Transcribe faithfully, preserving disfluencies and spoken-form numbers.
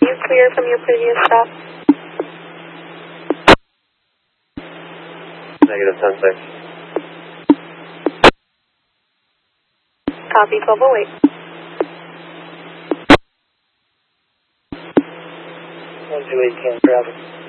you clear from your previous stop? Negative ten six. Copy, twelve oh eight. one two eight can traffic.